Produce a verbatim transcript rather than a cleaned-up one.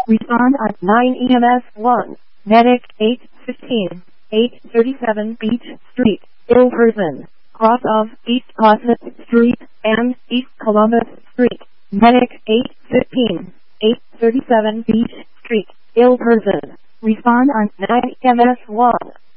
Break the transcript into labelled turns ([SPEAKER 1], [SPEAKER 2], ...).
[SPEAKER 1] Respond on nine E M S one. Medic eight fifteen, eight thirty-seven Beach Street, ill person, cross of East Cosmos Street and East Columbus Street. Medic eight fifteen, eight thirty-seven Beach Street, ill person. Respond on nine E M S one.